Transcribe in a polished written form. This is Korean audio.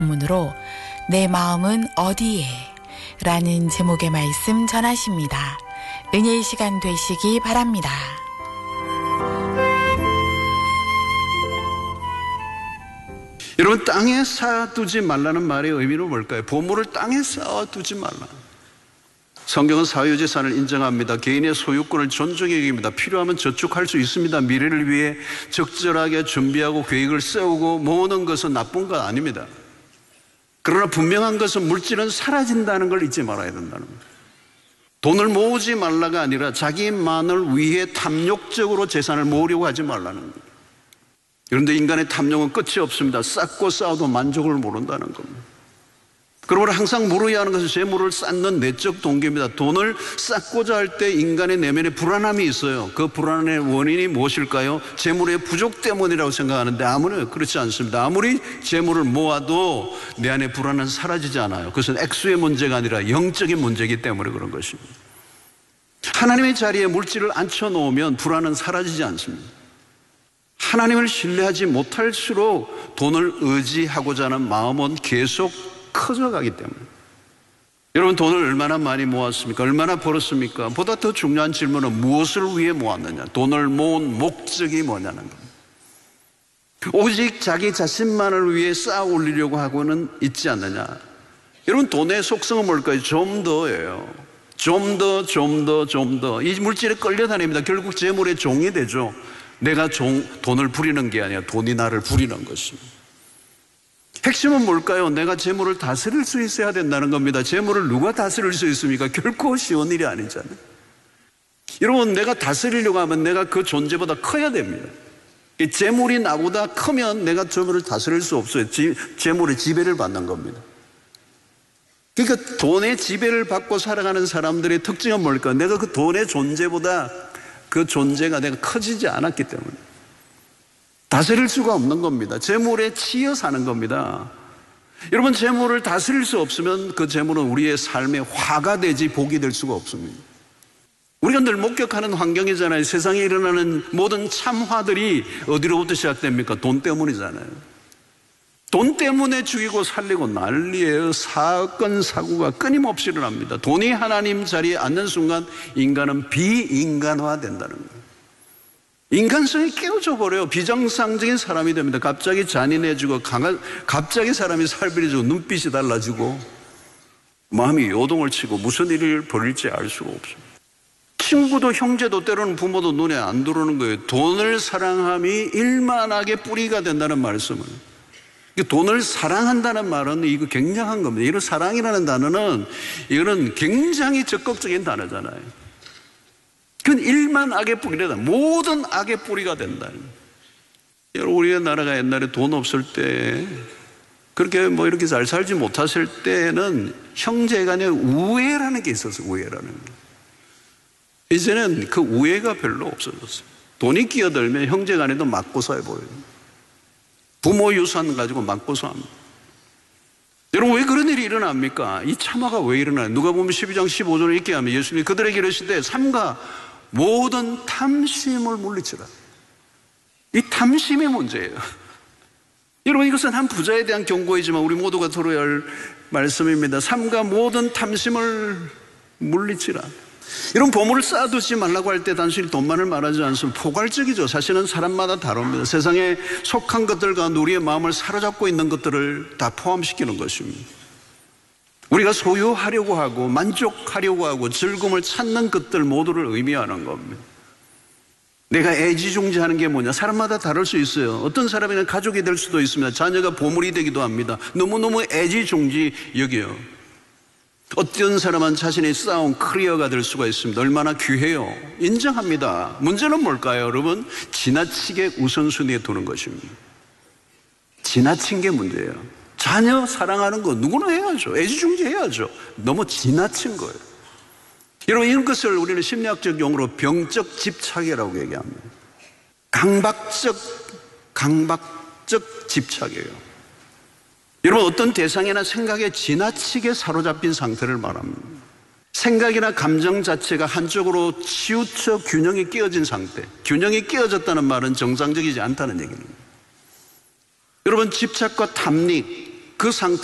문으로 내 마음은 어디에? 라는 제목의 말씀 전하십니다. 은혜의 시간 되시기 바랍니다. 여러분, 땅에 쌓아두지 말라는 말의 의미는 뭘까요? 보물을 땅에 쌓아두지 말라. 성경은 사유재산을 인정합니다. 개인의 소유권을 존중해 여깁니다. 필요하면 저축할 수 있습니다. 미래를 위해 적절하게 준비하고 계획을 세우고 모으는 것은 나쁜 것 아닙니다. 그러나 분명한 것은 물질은 사라진다는 걸 잊지 말아야 된다는 거예요. 돈을 모으지 말라가 아니라 자기만을 위해 탐욕적으로 재산을 모으려고 하지 말라는 거예요. 그런데 인간의 탐욕은 끝이 없습니다. 쌓고 쌓아도 만족을 모른다는 겁니다. 그러므로 항상 물어야 하는 것은 재물을 쌓는 내적 동기입니다. 돈을 쌓고자 할 때 인간의 내면에 불안함이 있어요. 그 불안의 원인이 무엇일까요? 재물의 부족 때문이라고 생각하는데 아무리 그렇지 않습니다. 아무리 재물을 모아도 내 안에 불안은 사라지지 않아요. 그것은 액수의 문제가 아니라 영적인 문제이기 때문에 그런 것입니다. 하나님의 자리에 물질을 앉혀놓으면 불안은 사라지지 않습니다. 하나님을 신뢰하지 못할수록 돈을 의지하고자 하는 마음은 계속 커져가기 때문에. 여러분, 돈을 얼마나 많이 모았습니까? 얼마나 벌었습니까? 보다 더 중요한 질문은 무엇을 위해 모았느냐? 돈을 모은 목적이 뭐냐는 겁니다. 오직 자기 자신만을 위해 쌓아 올리려고 하고는 있지 않느냐? 여러분, 돈의 속성은 뭘까요? 좀 더예요. 좀 더, 좀 더, 좀 더. 이 물질에 끌려다닙니다. 결국 재물의 종이 되죠. 내가 돈을 부리는 게 아니라 돈이 나를 부리는 것입니다. 핵심은 뭘까요? 내가 재물을 다스릴 수 있어야 된다는 겁니다. 재물을 누가 다스릴 수 있습니까? 결코 쉬운 일이 아니잖아요. 여러분, 내가 다스리려고 하면 내가 그 존재보다 커야 됩니다. 재물이 나보다 크면 내가 재물을 다스릴 수 없어요. 재물의 지배를 받는 겁니다. 그러니까 돈의 지배를 받고 살아가는 사람들의 특징은 뭘까요? 내가 그 돈의 존재보다 그 존재가 내가 커지지 않았기 때문에 다스릴 수가 없는 겁니다. 재물에 치여 사는 겁니다. 여러분, 재물을 다스릴 수 없으면 그 재물은 우리의 삶의 화가 되지 복이 될 수가 없습니다. 우리가 늘 목격하는 환경이잖아요. 세상에 일어나는 모든 참화들이 어디로부터 시작됩니까? 돈 때문이잖아요. 돈 때문에 죽이고 살리고 난리예요. 사건 사고가 끊임없이 일어납니다. 돈이 하나님 자리에 앉는 순간 인간은 비인간화된다는 거예요. 인간성이 깨어져 버려요. 비정상적인 사람이 됩니다. 갑자기 잔인해지고 갑자기 사람이 살벌해지고 눈빛이 달라지고 마음이 요동을 치고 무슨 일을 벌일지 알 수가 없습니다. 친구도 형제도 때로는 부모도 눈에 안 들어오는 거예요. 돈을 사랑함이 일만하게 뿌리가 된다는 말씀을. 돈을 사랑한다는 말은 이거 굉장한 겁니다. 이런 사랑이라는 단어는 이거는 굉장히 적극적인 단어잖아요. 그건 일만 악의 뿌리다. 모든 악의 뿌리가 된다. 여러분, 우리나라가 옛날에 돈 없을 때 그렇게 이렇게 잘 살지 못하실 때는 형제간의 우애라는 게 있었어요. 우애라는 게. 이제는 그 우애가 별로 없어졌어요. 돈이 끼어들면 형제간에도 맞고 싸워 보여요. 부모 유산 가지고 맞고 싸웁니다. 여러분, 왜 그런 일이 일어납니까? 이 참화가 왜 일어나요? 누가 보면 12장 15절을 읽게 하면 예수님이 그들에게 이르시되 삼가 모든 탐심을 물리치라. 이 탐심의 문제예요. 여러분, 이것은 한 부자에 대한 경고이지만 우리 모두가 들어야 할 말씀입니다. 삼가 모든 탐심을 물리치라. 여러분, 보물을 쌓아두지 말라고 할 때 단순히 돈만을 말하지 않습니다. 포괄적이죠. 사실은 사람마다 다릅니다. 세상에 속한 것들과 우리의 마음을 사로잡고 있는 것들을 다 포함시키는 것입니다. 우리가 소유하려고 하고 만족하려고 하고 즐거움을 찾는 것들 모두를 의미하는 겁니다. 내가 애지중지하는 게 뭐냐? 사람마다 다를 수 있어요. 어떤 사람에는 가족이 될 수도 있습니다. 자녀가 보물이 되기도 합니다. 너무너무 애지중지 여겨요. 어떤 사람은 자신이 쌓아온 커리어가 될 수가 있습니다. 얼마나 귀해요. 인정합니다. 문제는 뭘까요, 여러분? 지나치게 우선순위에 두는 것입니다. 지나친 게 문제예요. 자녀 사랑하는 거 누구나 해야죠. 애지중지 해야죠. 너무 지나친 거예요. 여러분, 이런 것을 우리는 심리학적 용어로 병적 집착이라고 얘기합니다. 강박적 집착이에요. 여러분, 어떤 대상이나 생각에 지나치게 사로잡힌 상태를 말합니다. 생각이나 감정 자체가 한쪽으로 치우쳐 균형이 깨어진 상태. 균형이 깨어졌다는 말은 정상적이지 않다는 얘기입니다. 여러분, 집착과 탐닉, 그 상태